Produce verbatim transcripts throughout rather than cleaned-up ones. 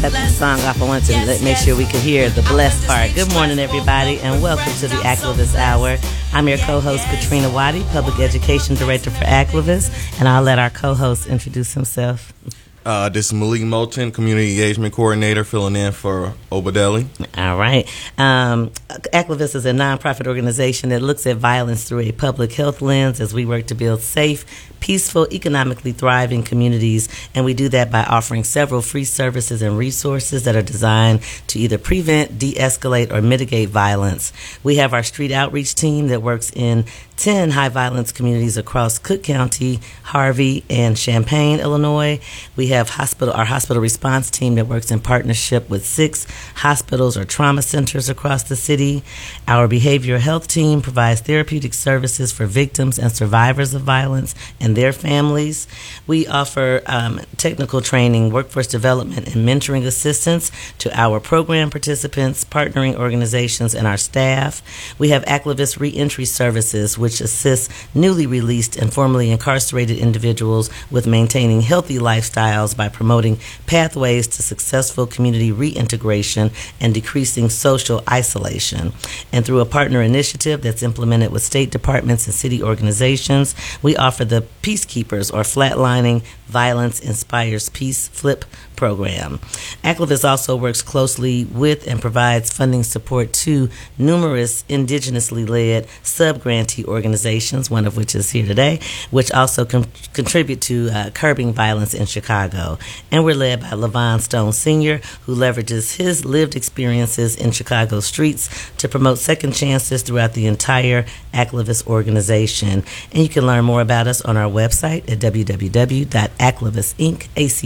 Cut the song off. I wanted to let, make sure we could hear the blessed part. Good morning, everybody, and welcome to the Activist Hour. I'm your co-host, Katrina Waddy, Public Education Director for Activist, and I'll let our co-host introduce himself. Uh, this is Malik Moulton, Community Engagement Coordinator, filling in for Obadeli. All right. Um, Activist is a nonprofit organization that looks at violence through a public health lens as we work to build safe, peaceful, economically thriving communities, and we do that by offering several free services and resources that are designed to either prevent, de-escalate, or mitigate violence. We have our street outreach team that works in ten high-violence communities across Cook County, Harvey, and Champaign, Illinois. We have hospital our hospital response team that works in partnership with six hospitals or trauma centers across the city. Our behavioral health team provides therapeutic services for victims and survivors of violence and their families. We offer um, technical training, workforce development, and mentoring assistance to our program participants, partnering organizations, and our staff. We have Activist Reentry Services, which assists newly released and formerly incarcerated individuals with maintaining healthy lifestyles by promoting pathways to successful community reintegration and decreasing social isolation. And through a partner initiative that's implemented with state departments and city organizations, we offer the Peacekeepers, or Flatlining Violence Inspires Peace FLIP program. Activist also works closely with and provides funding support to numerous indigenously led sub-grantee organizations, one of which is here today, which also com- contribute to uh, curbing violence in Chicago. And we're led by Levon Stone Senior, who leverages his lived experiences in Chicago streets to promote second chances throughout the entire Activist organization. And you can learn more about us on our website at w w w dot activist inc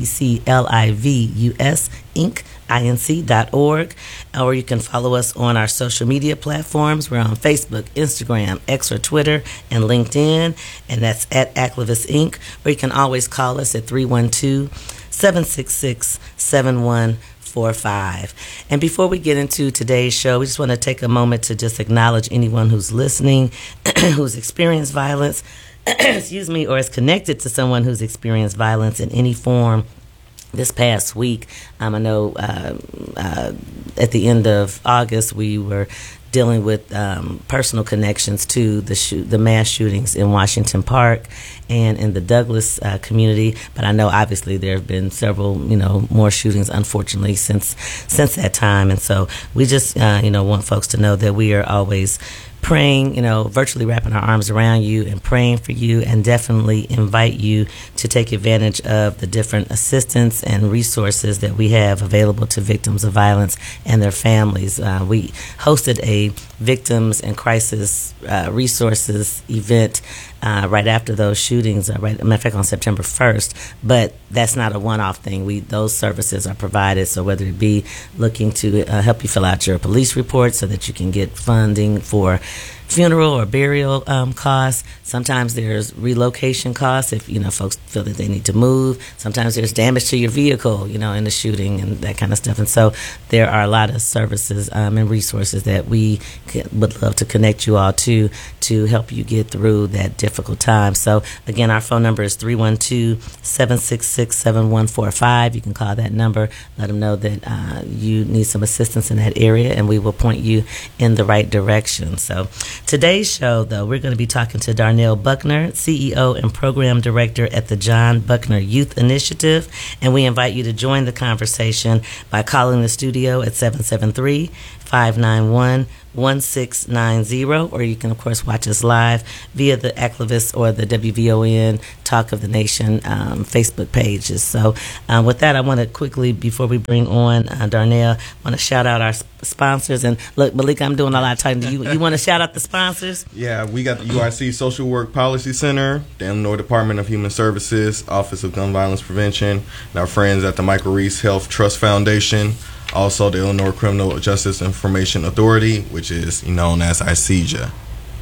dot org, or you can follow us on our social media platforms. We're on Facebook, Instagram, X or Twitter, and LinkedIn, and that's at Activist Incorporated. Or you can always call us at three one two, seven six six, seven one four five. And before we get into today's show, we just want to take a moment to just acknowledge anyone who's listening, who's experienced violence, excuse me, or is connected to someone who's experienced violence in any form. This past week, um, I know uh, uh, at the end of August, we were dealing with um, personal connections to the shoot, the mass shootings in Washington Park and in the Douglas uh, community. But I know obviously there have been several, you know, more shootings, unfortunately, since since that time. And so we just, uh, you know, want folks to know that we are always praying, you know, virtually wrapping our arms around you and praying for you, and definitely invite you to take advantage of the different assistance and resources that we have available to victims of violence and their families. Uh, we hosted a victims and crisis uh, resources event uh, right after those shootings, uh, right, matter of fact, on September first, but that's not a one-off thing. We Those services are provided, so whether it be looking to uh, help you fill out your police report so that you can get funding for funeral or burial um, costs. Sometimes there's relocation costs if, you know, folks feel that they need to move. Sometimes there's damage to your vehicle, you know, in the shooting and that kind of stuff. And so there are a lot of services um, and resources that we could, would love to connect you all to to help you get through that difficult time. So again, our phone number is three one two, seven six six, seven one four five. You can call that number, let them know that uh, you need some assistance in that area, and we will point you in the right direction. So today's show, though, we're going to be talking to Darnell Buckner, C E O and Program Director at the John Buckner Youth Initiative, and we invite you to join the conversation by calling the studio at seven seven three, five nine one, one six nine zero, or you can, of course, watch us live via the Activist or the W V O N Talk of the Nation um, Facebook pages. So um, with that, I want to quickly, before we bring on uh, Darnell, I want to shout out our sp- sponsors. And look, Malik, I'm doing a lot of talking. Do you, you want to shout out the sponsors? Yeah, we got the U R C Social Work Policy Center, the Illinois Department of Human Services, Office of Gun Violence Prevention, and our friends at the Michael Reese Health Trust Foundation. Also, the Illinois Criminal Justice Information Authority, which is known as I C J A.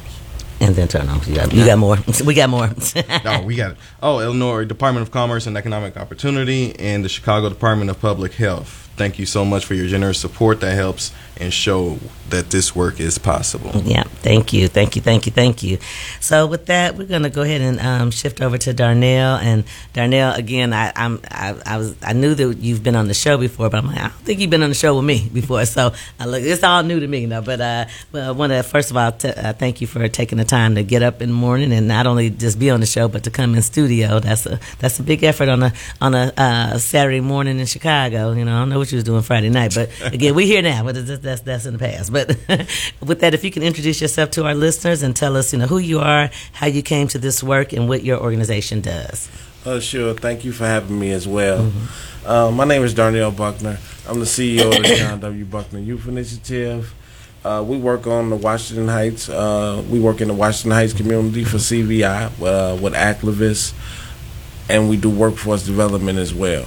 And then turn on. You got, you got more. We got more. No, we got it. Oh, Illinois Department of Commerce and Economic Opportunity and the Chicago Department of Public Health. thank you so much for your generous support that helps and show that this work is possible. Yeah, thank you, thank you, thank you, thank you. So with that, we're going to go ahead and um, shift over to Darnell. And Darnell, again, I, I'm, I, I was, I knew that you've been on the show before, but I'm like, I don't think you've been on the show with me before. So I look, it's all new to me, you know. But uh, well, I want to first of all t- uh, thank you for taking the time to get up in the morning and not only just be on the show, but to come in studio. That's a that's a big effort on a on a uh, Saturday morning in Chicago. You know, I don't know what you was doing Friday night, but again, we're here now. But it's, that's that's in the past. But with that, if you can introduce yourself to our listeners and tell us, you know, who you are, how you came to this work, and what your organization does. Uh, sure. Thank you for having me as well. Mm-hmm. Uh, my name is Darnell Buckner. I'm the C E O of the John W. Buckner Youth Initiative. Uh, we work on the Washington Heights. Uh, we work in the Washington Heights community for C V I uh, with Activists, and we do workforce development as well.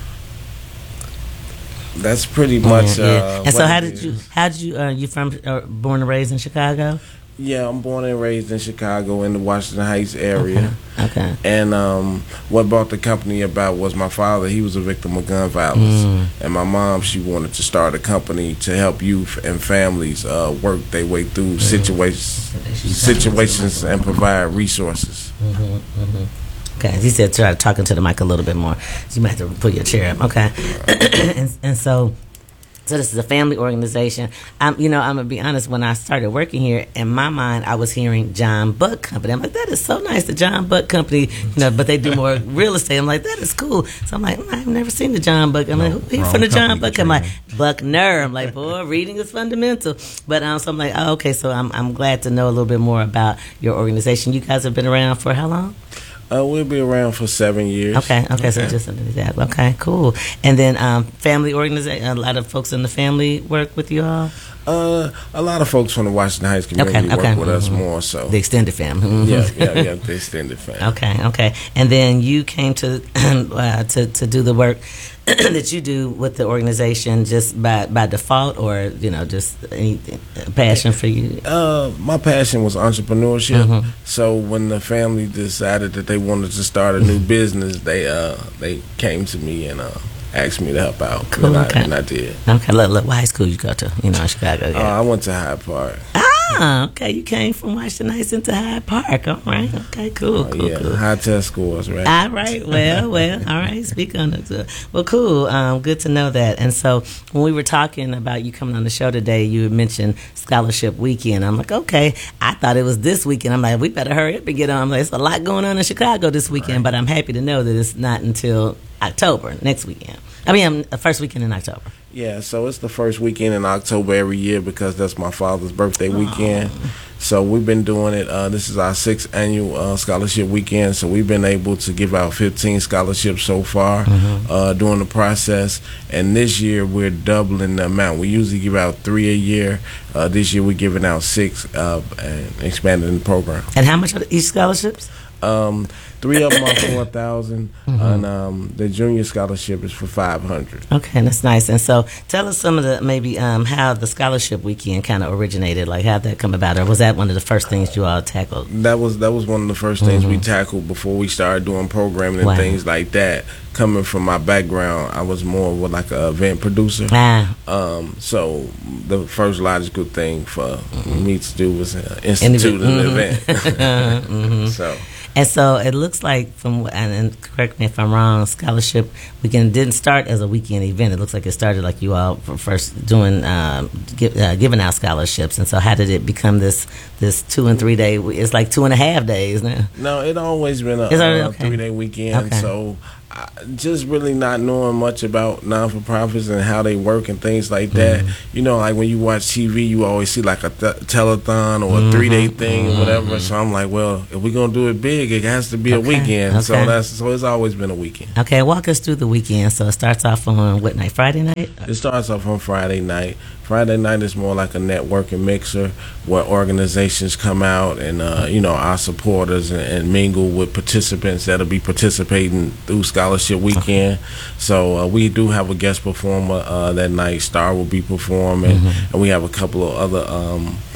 That's pretty much. Yeah, yeah. Uh, and so, how did is. you? How did you? Uh, you from uh, born and raised in Chicago? Yeah, I'm born and raised in Chicago in the Washington Heights area. Okay. okay. And um, what brought the company about was my father. He was a victim of gun violence, mm. and my mom, she wanted to start a company to help youth and families uh, work their way through mm. situations, situations and provide resources. Mm-hmm, mm-hmm. Okay, he said try talking to the mic a little bit more. So you might have to put your chair up. Okay, and, and so, so this is a family organization. I'm, you know, I'm gonna be honest. When I started working here, in my mind, I was hearing John Buck Company. I'm like, that is so nice, the John Buck Company. You know, but they do more real estate. I'm like, that is cool. So I'm like, mm, I've never seen the John Buck. I'm no, like, who from the John Buck? I'm like, Buckner. I'm like, boy, reading is fundamental. But um, so I'm like, oh, okay. So I'm I'm glad to know a little bit more about your organization. You guys have been around for how long? Uh, we'll be around for seven years. Okay, okay, okay. So just under that. Okay, cool. And then um, family organization, a lot of folks in the family work with you all? Uh, a lot of folks from the Washington Heights community okay, okay. work with mm-hmm. us more so. The extended family. Mm-hmm. Yeah, yeah, yeah, the extended family. Okay, okay. And then you came to uh, to, to do the work that you do with the organization just by, by default, or, you know, just any passion for you? Uh, my passion was entrepreneurship. Mm-hmm. So when the family decided that they wanted to start a new business, they uh they came to me and uh asked me to help out. Cool, and, okay. I, and I did. Okay, look, look, what high school you go to? You know, in Chicago. Yeah. Uh, I went to Hyde Park. Ah, okay. You came from Washington Heights into Hyde Park. All right. Okay, cool, cool, uh, yeah, cool. high test scores, right? All right. Well, well. All right. Speak on it. Well, cool. Um, good to know that. And so when we were talking about you coming on the show today, you had mentioned Scholarship Weekend. I'm like, okay. I thought it was this weekend. I'm like, we better hurry up and get on. I'm like, there's a lot going on in Chicago this weekend, right. But I'm happy to know that it's not until October, next weekend. I mean, um, the first weekend in October. Yeah, so it's the first weekend in October every year because that's my father's birthday weekend. Oh. So we've been doing it. Uh, this is our sixth annual uh, scholarship weekend. So we've been able to give out fifteen scholarships so far mm-hmm. uh, during the process. And this year we're doubling the amount. We usually give out three a year. Uh, this year we're giving out six uh, and expanding the program. And how much are each scholarships? Um, three of them are four thousand, mm-hmm. and um, the junior scholarship is for five hundred. Okay, that's nice. And so, tell us some of the maybe um, how the scholarship weekend kind of originated. Like, how did that come about, or was that one of the first things you all tackled? That was that was one of the first things mm-hmm. we tackled before we started doing programming and wow. things like that. Coming from my background, I was more of like an event producer. Ah. Um, so the first logical thing for mm-hmm. me to do was uh, institute an mm-hmm. event. mm-hmm. So. And so it looks like, from and correct me if I'm wrong, Scholarship Weekend didn't start as a weekend event. It looks like it started like you all were first doing um, give, uh, giving out scholarships. And so how did it become this this two and three day? It's like two and a half days now. No, it always been a uh, okay. three day weekend. Okay. So. I, just really not knowing much about non-for-profits and how they work and things like that. Mm-hmm. You know, like when you watch T V, you always see like a th- telethon or a mm-hmm. three-day thing mm-hmm. or whatever. So I'm like, well, if we're going to do it big, it has to be okay. a weekend. Okay. So that's so it's always been a weekend. Okay, walk us through the weekend. So it starts off on what night? Friday night? It starts off on Friday night. Friday night is more like a networking mixer where organizations come out and, uh, you know, our supporters and, and mingle with participants that'll be participating through Scholarship Weekend. Okay. So uh, we do have a guest performer uh, that night. Star will be performing, mm-hmm. and we have a couple of other um,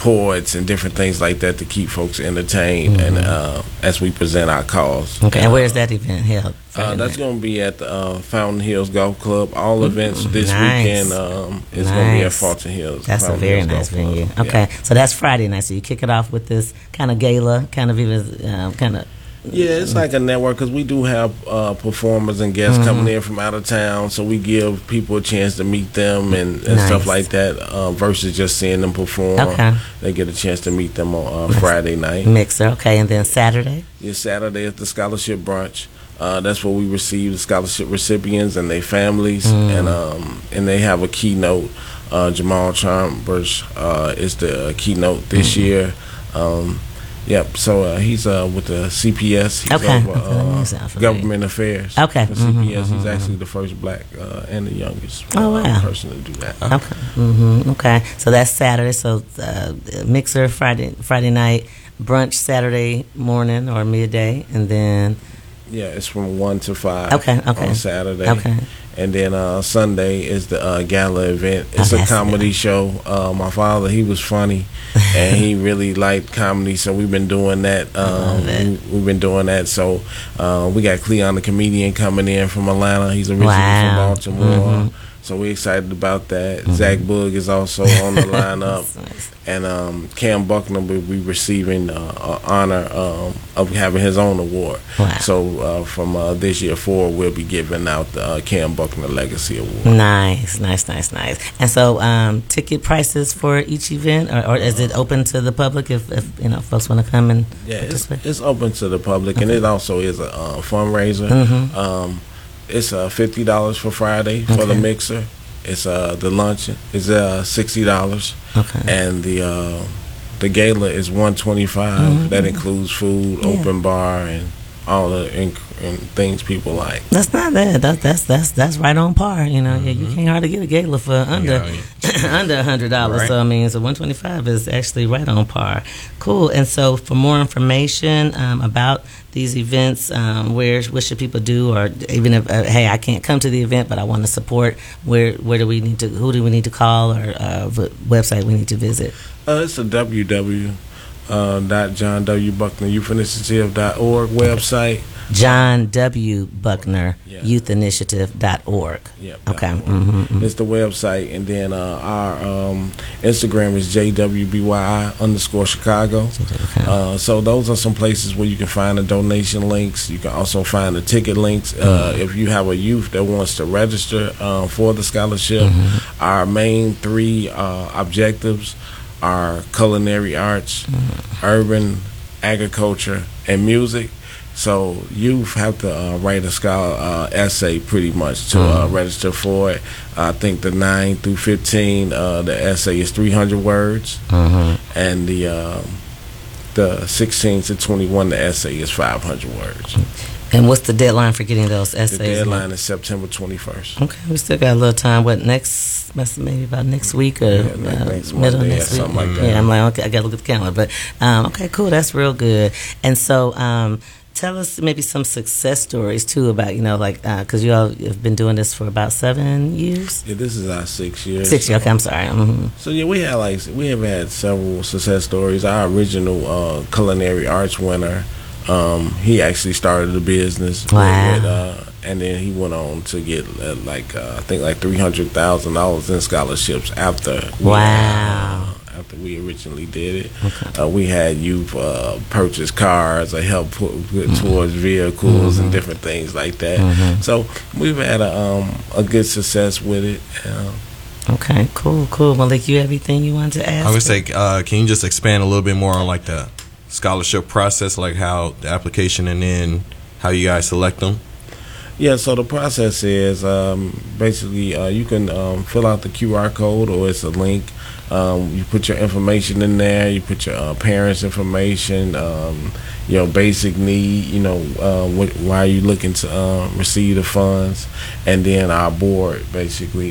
reports and different things like that to keep folks entertained Mm-hmm. and uh, as we present our cause. Okay, and where's that event held? Uh, that's going to be at the uh, Fountain Hills Golf Club. All events this nice. weekend um, is going to be at Nice. Fountain Hills. That's a Fountain very Hills nice Golf Club. venue. Yeah. Okay, so that's Friday night. So you kick it off with this kind of gala, kind of even um, kind of. Yeah, it's like a network because we do have uh, performers and guests Mm-hmm. coming in from out of town, so we give people a chance to meet them and, and Nice. stuff like that. Uh, versus just seeing them perform, Okay. they get a chance to meet them on uh, Friday night. Mixer, okay, and then Saturday. Yeah, Saturday is the scholarship brunch. Uh, that's where we receive the scholarship recipients and their families, Mm. and um, and they have a keynote. Uh, Jamal Chambers uh, is the keynote this Mm-hmm. year. Um, Yep. So uh, he's uh, with the C P S. He's Okay. over, Okay, that uh, sounds familiar. government affairs. Okay. For C P S. Mhm, He's mhm, actually the first black uh, and the youngest Oh, uh, wow. person to do that. Okay. hmm Okay. So that's Saturday. So uh, mixer Friday Friday night, brunch Saturday morning or midday, and then Yeah, it's from one to five. Okay, okay. On Saturday. okay. And then uh, Sunday is the uh, gala event. It's Oh, a that's comedy good. show. Uh, my father, he was funny, and he really liked comedy, so we've been doing that. Um, love it. we, we've been doing that. So uh, we got Cleon, the comedian, coming in from Atlanta. He's originally Wow. from Baltimore. Mhm. So we're excited about that. Zach Boog is also on the lineup. That's nice. And um, Cam Buckner will be receiving uh, an honor um, of having his own award. Wow. So uh, from uh, this year forward, we'll be giving out the uh, Cam Buckner Legacy Award. Nice, nice, nice, nice. And so, um, ticket prices for each event, or, or is it open to the public if, if you know folks want to come and Yeah, it's, participate? it's open to the public, and it also is a uh, fundraiser. Mhm. Um, it's uh, fifty dollars for Friday for the Okay. mixer. It's uh, the luncheon is uh, sixty dollars, Okay. and the uh, the gala is one twenty five. Mhm. That includes food, Yeah. open bar, and all the inc- and things people like. That's not bad. That, that's that's that's right on par. You know, yeah, you can't hardly get a gala for under Yeah, under a hundred dollars. Right. So I mean, so one twenty five is actually right on par. Cool. And so, for more information um, about these events, um, where what should people do, or even if uh, hey, I can't come to the event, but I want to support. Where where do we need to? Who do we need to call, or uh, what website we need to visit? Uh, it's a www. Uh, dot John W. Buckner Youth Initiative dot org website. John W. Buckner Yeah. Youth Initiative dot org. Yep, Okay. dot org. Mm-hmm, mm-hmm. It's the website, and then uh, our um, Instagram is J W B Y I underscore Chicago. Okay. Uh, so those are some places where you can find the donation links. You can also find the ticket links. Uh, if you have a youth that wants to register uh, for the scholarship, our main three uh, objectives are culinary arts, urban agriculture, and music. So youth have to uh, write a scholar uh, essay pretty much to uh, register for it. I think the nine through fifteen, uh, the essay is three hundred words, Mm-hmm. and the um, the sixteen to twenty-one, the essay is five hundred words. And what's the deadline for getting those The essays? deadline is September twenty-first. Okay, we still got a little time. What next? must- Maybe about next week or Yeah, uh, next middle of Monday or next week. something like that. Yeah, I'm like, okay, I got to look at the calendar. But um, okay, cool. That's real good. And so, um, tell us maybe some success stories too about you know like because you all have been doing this for about seven years. Yeah, this is our sixth year. Six years. Okay, I'm sorry. hmm So yeah, we had like we have had several success stories. Our original uh, culinary arts winner, um, he actually started a business. with- Wow. with, uh, and then he went on to get uh, like uh, I think like three hundred thousand dollars in scholarships after. we, Wow. uh, after we originally did it, uh, we had youth uh, purchase cars or help put, put towards vehicles and different things like that. So we've had a um, a good success with it. Uh, Okay, cool, cool. Malik, you have anything you wanted to ask? I would say, uh, can you just expand a little bit more on like the scholarship process, like how the application and then how you guys select them? Yeah, so the process is um, basically uh, you can um, fill out the Q R code or it's a link. Um, you put your information in there. You put your uh, parents' information, um, your basic need. You know, uh, what, why are you looking to uh, receive the funds? And then our board basically